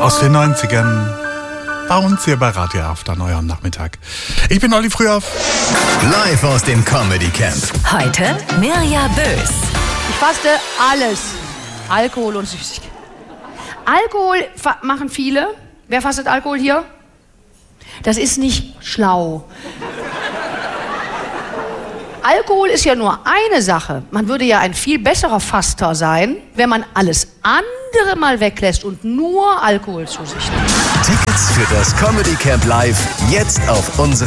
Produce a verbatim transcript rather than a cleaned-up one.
aus den neunzigern. Bei uns hier bei Radio After Neu am Nachmittag. Ich bin Olli Frühauf. Live aus dem Comedy Camp. Heute Mirja Bös. Ich faste alles. Alkohol und Süßigkeiten. Alkohol fa- machen viele. Wer fastet Alkohol hier? Das ist nicht schlau. Alkohol ist ja nur eine Sache. Man würde ja ein viel besserer Faster sein, wenn man alles andere mal weglässt und nur Alkohol zu sich nimmt. Tickets für das Comedy Camp Live jetzt auf unserem